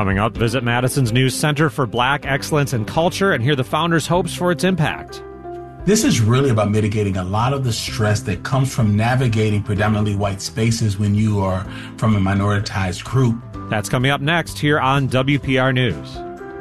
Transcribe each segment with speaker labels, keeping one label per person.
Speaker 1: Coming up, visit Madison's new Center for Black Excellence and Culture and hear the founders' hopes for its impact.
Speaker 2: This is really about mitigating a lot of the stress that comes from navigating predominantly white spaces when you are from a minoritized group.
Speaker 1: That's coming up next here on WPR News.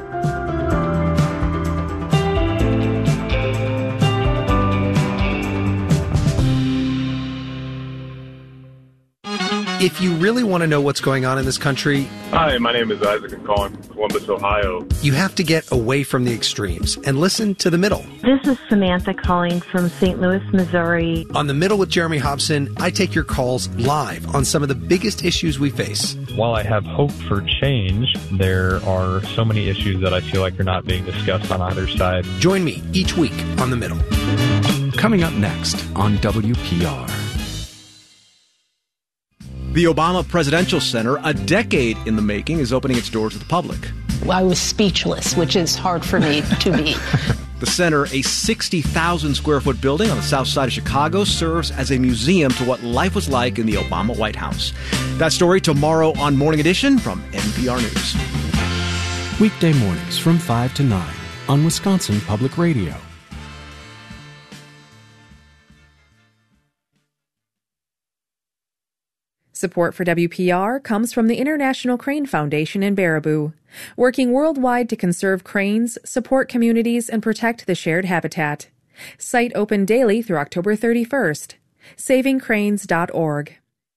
Speaker 3: If you really want to know what's going on in this country...
Speaker 4: Hi, my name is Isaac. I'm calling from Columbus, Ohio.
Speaker 3: You have to get away from the extremes and listen to the middle.
Speaker 5: This is Samantha calling from St. Louis, Missouri.
Speaker 3: On The Middle with Jeremy Hobson, I take your calls live on some of the biggest issues we face.
Speaker 6: While I have hope for change, there are so many issues that I feel like are not being discussed on either side.
Speaker 3: Join me each week on The Middle.
Speaker 7: Coming up next on WPR.
Speaker 8: The Obama Presidential Center, a decade in the making, is opening its doors to the public.
Speaker 9: I was speechless, which is hard for me to be.
Speaker 8: The center, a 60,000 square foot building on the south side of Chicago, serves as a museum to what life was like in the Obama White House. That story tomorrow on Morning Edition from NPR News.
Speaker 7: Weekday mornings from 5 to 9 on Wisconsin Public Radio.
Speaker 10: Support for WPR comes from the International Crane Foundation in Baraboo, working worldwide to conserve cranes, support communities, and protect the shared habitat. Site open daily through October 31st. SavingCranes.org.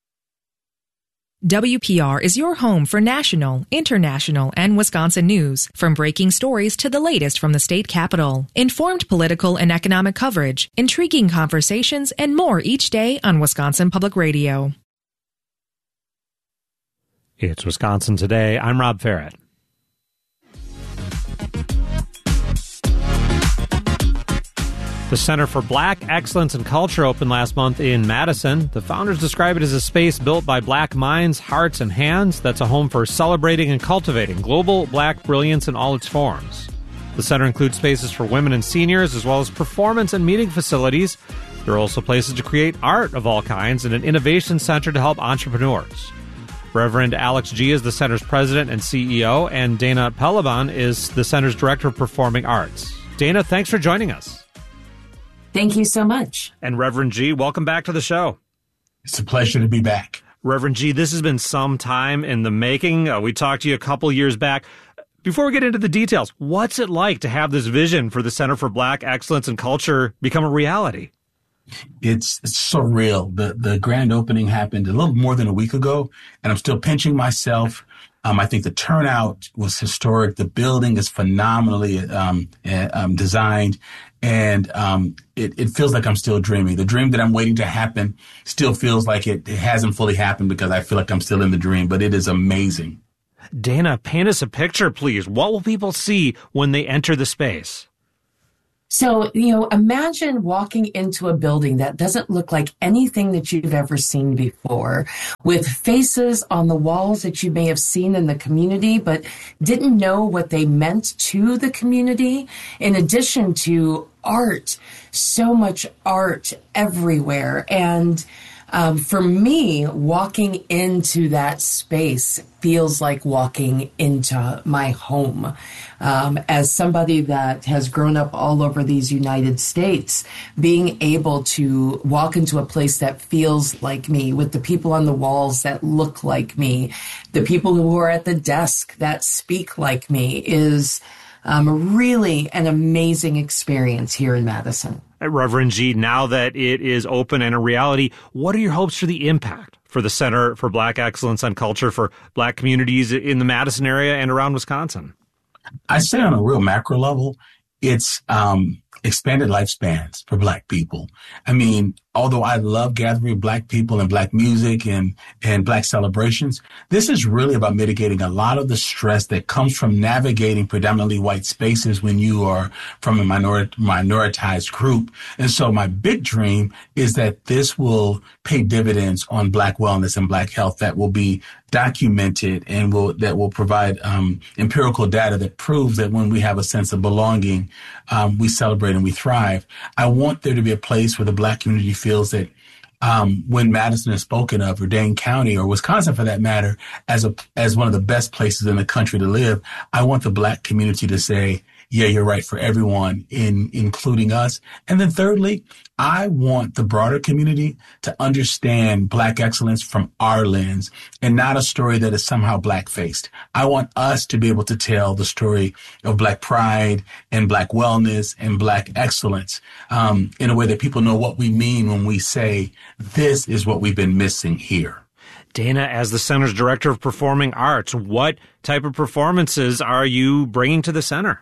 Speaker 10: WPR is your home for national, international, and Wisconsin news, from breaking stories to the latest from the state capitol. Informed political and economic coverage, intriguing conversations, and more each day on Wisconsin Public Radio.
Speaker 1: It's Wisconsin Today. I'm Rob Farrett. The Center for Black Excellence and Culture opened last month in Madison. The founders describe it as a space built by black minds, hearts, and hands that's a home for celebrating and cultivating global black brilliance in all its forms. The center includes spaces for women and seniors, as well as performance and meeting facilities. There are also places to create art of all kinds and an innovation center to help entrepreneurs. Reverend Alex G. is the center's president and CEO, and Dana Pelaban is the center's director of performing arts. Dana, thanks for joining us.
Speaker 11: Thank you so much.
Speaker 1: And Reverend G., welcome back to the show.
Speaker 2: It's a pleasure to be back.
Speaker 1: Reverend G., this has been some time in the making. We talked to you a couple years back. Before we get into the details, what's it like to have this vision for the Center for Black Excellence and Culture become a reality?
Speaker 2: It's surreal. The grand opening happened a little more than a week ago, and I'm still pinching myself. I think the turnout was historic. The building is phenomenally designed, and it feels like I'm still dreaming. The dream that I'm waiting to happen still feels like it hasn't fully happened because I feel like I'm still in the dream, but it is amazing.
Speaker 1: Dana, paint us a picture, please. What will people see when they enter the space?
Speaker 11: So, imagine walking into a building that doesn't look like anything that you've ever seen before, with faces on the walls that you may have seen in the community, but didn't know what they meant to the community. In addition to art, so much art everywhere. And for me, walking into that space feels like walking into my home. As somebody that has grown up all over these United States, being able to walk into a place that feels like me, with the people on the walls that look like me, the people who are at the desk that speak like me, is really an amazing experience here in Madison.
Speaker 1: Reverend G., now that it is open and a reality, what are your hopes for the impact for the Center for Black Excellence and Culture for Black communities in the Madison area and around Wisconsin?
Speaker 2: I say on a real macro level, it's expanded lifespans for Black people. I mean, although I love gathering Black people and Black music and Black celebrations, this is really about mitigating a lot of the stress that comes from navigating predominantly white spaces when you are from a minoritized group. And so my big dream is that this will pay dividends on Black wellness and Black health that will be documented and that will provide empirical data that proves that when we have a sense of belonging, we celebrate and we thrive. I want there to be a place where the Black community feels that when Madison is spoken of, or Dane County, or Wisconsin for that matter, as one of the best places in the country to live, I want the Black community to say, yeah, you're right, for everyone, including us. And then thirdly, I want the broader community to understand Black excellence from our lens and not a story that is somehow Black-faced. I want us to be able to tell the story of Black pride and Black wellness and Black excellence in a way that people know what we mean when we say, this is what we've been missing here.
Speaker 1: Dana, as the Center's Director of Performing Arts, what type of performances are you bringing to the Center?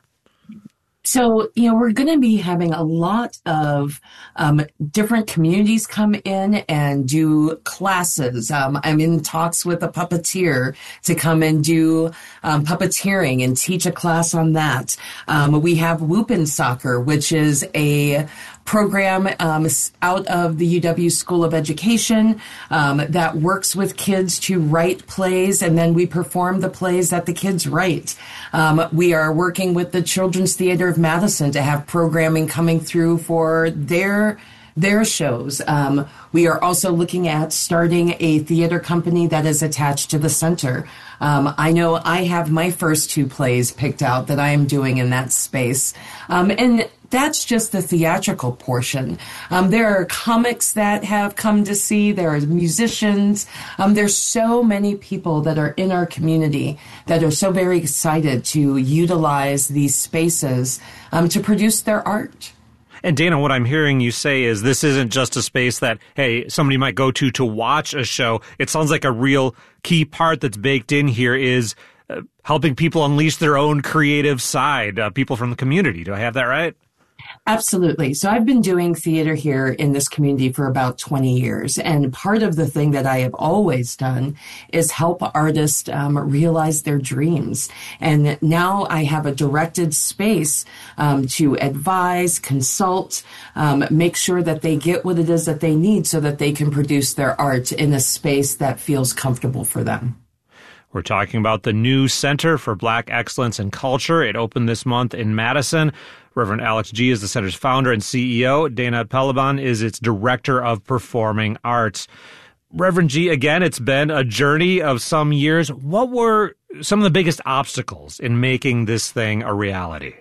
Speaker 11: So, we're going to be having a lot of different communities come in and do classes. I'm in talks with a puppeteer to come and do puppeteering and teach a class on that. We have Whoopin' Soccer, which is a program out of the UW School of Education that works with kids to write plays, and then we perform the plays that the kids write. We are working with the Children's Theater of Madison to have programming coming through for their shows. We are also looking at starting a theater company that is attached to the center. I know I have my first 2 plays picked out that I am doing in that space. And that's just the theatrical portion. There are comics that have come to see. There are musicians. There's so many people that are in our community that are so very excited to utilize these spaces to produce their art.
Speaker 1: And Dana, what I'm hearing you say is this isn't just a space that, hey, somebody might go to watch a show. It sounds like a real key part that's baked in here is helping people unleash their own creative side, people from the community. Do I have that right?
Speaker 11: Absolutely. So I've been doing theater here in this community for about 20 years. And part of the thing that I have always done is help artists realize their dreams. And now I have a directed space to advise, consult, make sure that they get what it is that they need so that they can produce their art in a space that feels comfortable for them.
Speaker 1: We're talking about the new Center for Black Excellence and Culture. It opened this month in Madison. Reverend Alex Gee is the center's founder and CEO. Dana Pelleban is its director of performing arts. Reverend Gee, again, it's been a journey of some years. What were some of the biggest obstacles in making this thing a reality?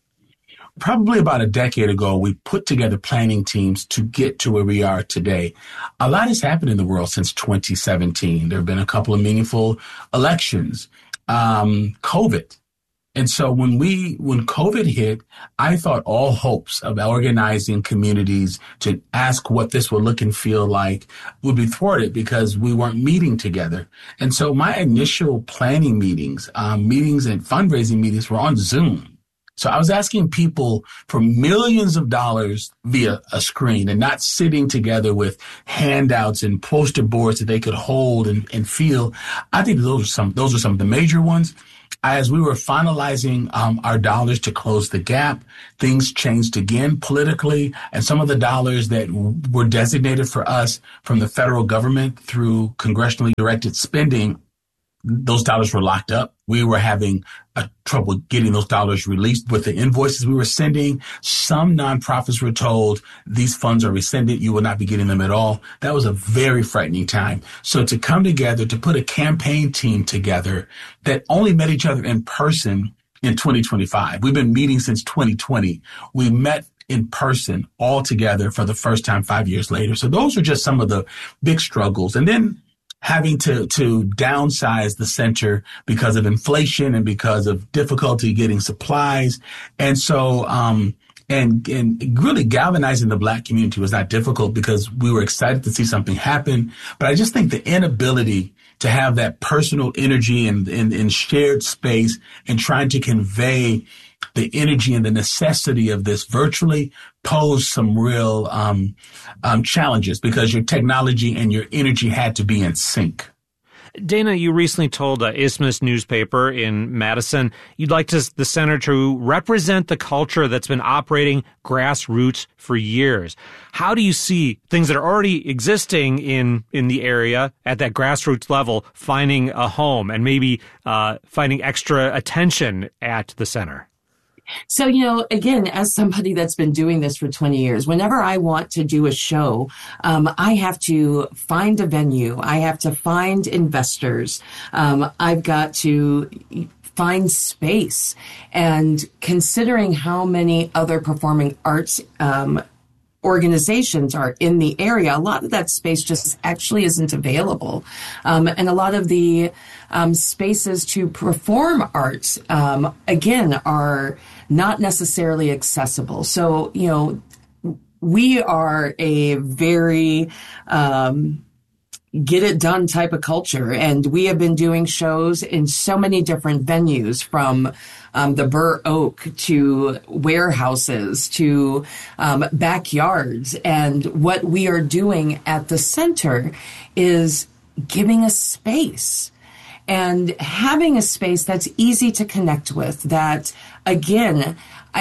Speaker 2: Probably about a decade ago, we put together planning teams to get to where we are today. A lot has happened in the world since 2017. There have been a couple of meaningful elections, COVID. And so when COVID hit, I thought all hopes of organizing communities to ask what this would look and feel like would be thwarted because we weren't meeting together. And so my initial planning meetings and fundraising meetings were on Zoom. So I was asking people for millions of dollars via a screen and not sitting together with handouts and poster boards that they could hold and feel. I think those are some of the major ones. As we were finalizing our dollars to close the gap, things changed again politically, and some of the dollars that were designated for us from the federal government through congressionally directed spending, those dollars were locked up. We were having trouble getting those dollars released with the invoices we were sending. Some nonprofits were told these funds are rescinded. You will not be getting them at all. That was a very frightening time. So to come together, to put a campaign team together that only met each other in person in 2025. We've been meeting since 2020. We met in person all together for the first time 5 years later. So those are just some of the big struggles. And then having to downsize the center because of inflation and because of difficulty getting supplies. And so, and really galvanizing the Black community was not difficult because we were excited to see something happen. But I just think the inability to have that personal energy and shared space and trying to convey the energy and the necessity of this virtually posed some real challenges because your technology and your energy had to be in sync.
Speaker 1: Dana, you recently told Isthmus newspaper in Madison you'd like the center to represent the culture that's been operating grassroots for years. How do you see things that are already existing in the area at that grassroots level finding a home and maybe finding extra attention at the center?
Speaker 11: So, again, as somebody that's been doing this for 20 years, whenever I want to do a show, I have to find a venue. I have to find investors. I've got to find space. And considering how many other performing arts organizations are in the area, a lot of that space just actually isn't available. And a lot of the spaces to perform arts, again, are not necessarily accessible. So, we are a very get it done type of culture. And we have been doing shows in so many different venues, from the Burr Oak to warehouses to backyards. And what we are doing at the center is giving a space and having a space that's easy to connect with. That, again,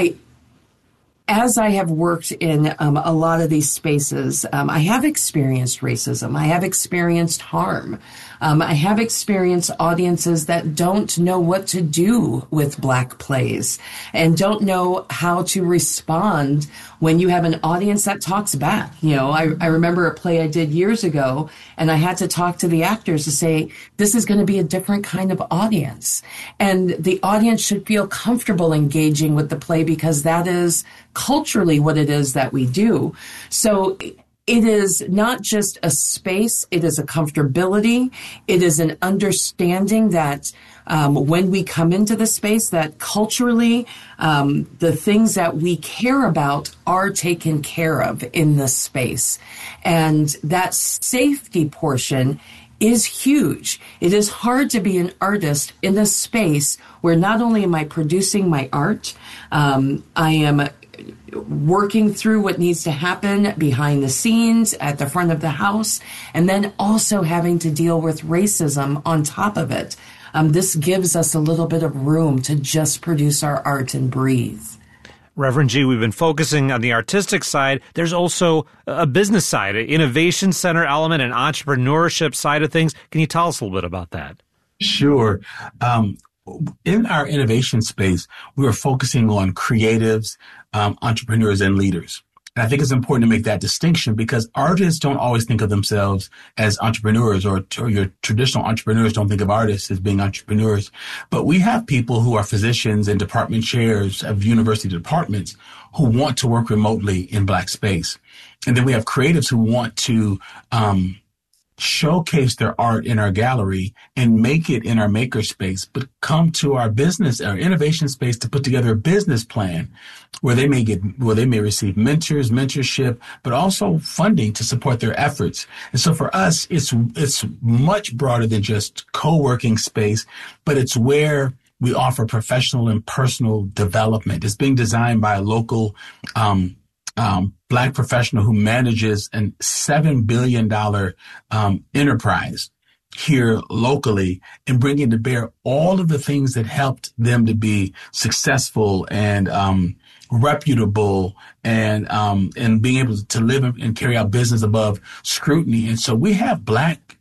Speaker 11: as I have worked in a lot of these spaces, I have experienced racism. I have experienced harm. I have experienced audiences that don't know what to do with Black plays and don't know how to respond when you have an audience that talks back. I remember a play I did years ago, and I had to talk to the actors to say, this is going to be a different kind of audience. And the audience should feel comfortable engaging with the play, because that is culturally what it is that we do. So it is not just a space, it is a comfortability. It is an understanding that when we come into the space, that culturally, the things that we care about are taken care of in the space. And that safety portion is huge. It is hard to be an artist in a space where not only am I producing my art, I am working through what needs to happen behind the scenes, at the front of the house, and then also having to deal with racism on top of it. This gives us a little bit of room to just produce our art and breathe.
Speaker 1: Reverend G, we've been focusing on the artistic side. There's also a business side, an innovation center element, an entrepreneurship side of things. Can you tell us a little bit about that?
Speaker 2: Sure. In our innovation space, we are focusing on creatives, entrepreneurs, and leaders. And I think it's important to make that distinction, because artists don't always think of themselves as entrepreneurs, or your traditional entrepreneurs don't think of artists as being entrepreneurs. But we have people who are physicians and department chairs of university departments who want to work remotely in Black space. And then we have creatives who want to showcase their art in our gallery and make it in our makerspace, but come to our business, our innovation space, to put together a business plan where they may receive mentorship, but also funding to support their efforts. And so for us, it's much broader than just co-working space, but it's where we offer professional and personal development. It's being designed by a local Black professional who manages a $7 billion enterprise here locally, and bringing to bear all of the things that helped them to be successful and reputable, and being able to live and carry out business above scrutiny. And so we have Black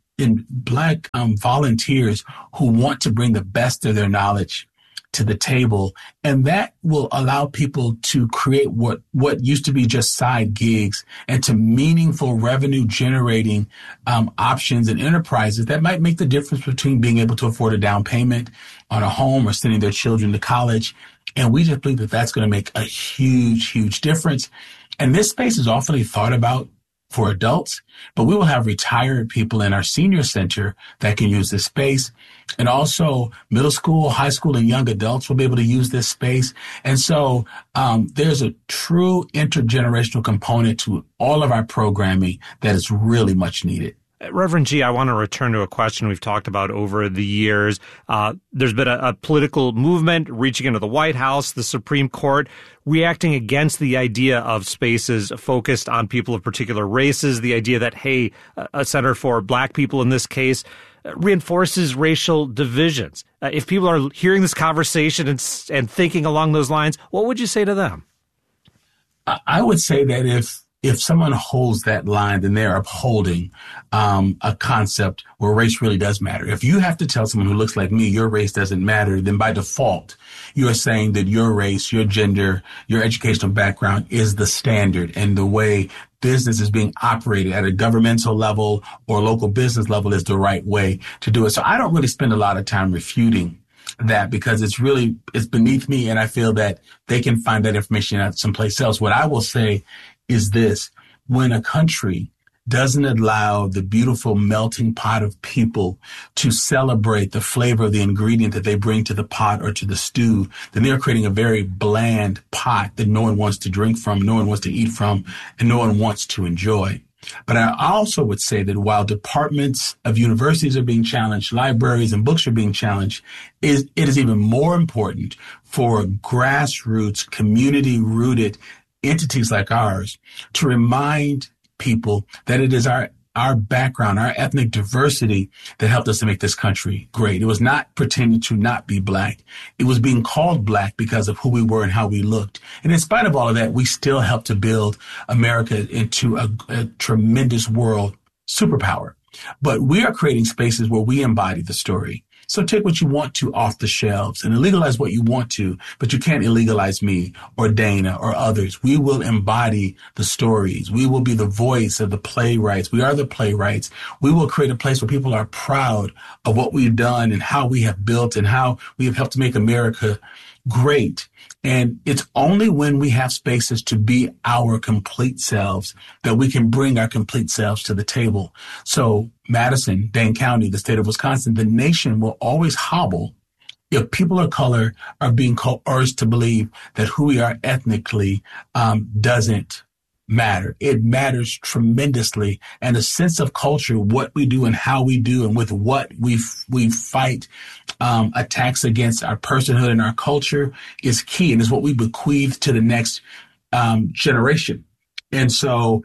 Speaker 2: volunteers who want to bring the best of their knowledge to the table, and that will allow people to create what used to be just side gigs into meaningful revenue generating options and enterprises that might make the difference between being able to afford a down payment on a home or sending their children to college. And we just believe that that's going to make a huge, huge difference. And this space is often thought about for adults, but we will have retired people in our senior center that can use this space. And also middle school, high school, and young adults will be able to use this space. And so there's a true intergenerational component to all of our programming that is really much needed.
Speaker 1: Reverend G, I want to return to a question we've talked about over the years. There's been a political movement reaching into the White House, the Supreme Court, reacting against the idea of spaces focused on people of particular races, the idea that, hey, a center for Black people in this case reinforces racial divisions. If people are hearing this conversation and thinking along those lines, what would you say to them?
Speaker 2: I would say that if if someone holds that line, then they're upholding a concept where race really does matter. If you have to tell someone who looks like me your race doesn't matter, then by default, you are saying that your race, your gender, your educational background is the standard, and the way business is being operated at a governmental level or local business level is the right way to do it. So I don't really spend a lot of time refuting that, because it's beneath me, and I feel that they can find that information out someplace else. What I will say is this: when a country doesn't allow the beautiful melting pot of people to celebrate the flavor of the ingredient that they bring to the pot or to the stew, then they're creating a very bland pot that no one wants to drink from, no one wants to eat from, and no one wants to enjoy. But I also would say that while departments of universities are being challenged, libraries and books are being challenged, it is even more important for grassroots, community-rooted entities like ours to remind people that it is our background, our ethnic diversity that helped us to make this country great. It was not pretending to not be Black. It was being called Black because of who we were and how we looked. And in spite of all of that, we still helped to build America into a tremendous world superpower. But we are creating spaces where we embody the story. So take what you want to off the shelves and illegalize what you want to, but you can't illegalize me or Dana or others. We will embody the stories. We will be the voice of the playwrights. We are the playwrights. We will create a place where people are proud of what we've done and how we have built and how we have helped to make America great. And it's only when we have spaces to be our complete selves that we can bring our complete selves to the table. So Madison, Dane County, the state of Wisconsin, the nation will always hobble if people of color are being coerced to believe that who we are ethnically doesn't matter. It matters tremendously. And a sense of culture, what we do and how we do and with what we fight attacks against our personhood and our culture is key, and is what we bequeath to the next generation. And so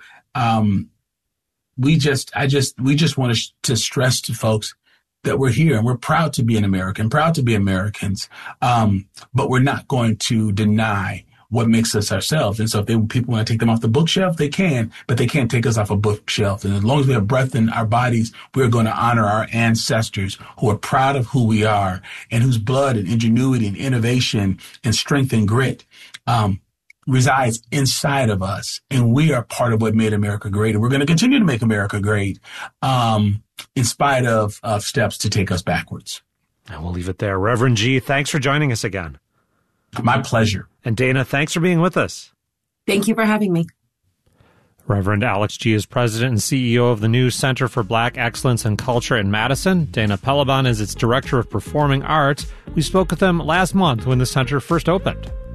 Speaker 2: we just want to stress to folks that we're here and we're proud to be an American, proud to be Americans, but we're not going to deny what makes us ourselves. And so if people want to take them off the bookshelf, they can, but they can't take us off a bookshelf. And as long as we have breath in our bodies, we're going to honor our ancestors who are proud of who we are and whose blood and ingenuity and innovation and strength and grit resides inside of us. And we are part of what made America great. And we're going to continue to make America great in spite of steps to take us backwards.
Speaker 1: And we'll leave it there. Reverend G, thanks for joining us again.
Speaker 2: My pleasure.
Speaker 1: And Dana, thanks for being with us.
Speaker 11: Thank you for having me.
Speaker 1: Reverend Alex G is president and CEO of the new Center for Black Excellence and Culture in Madison. Dana Pelleban is its director of performing arts. We spoke with them last month when the center first opened.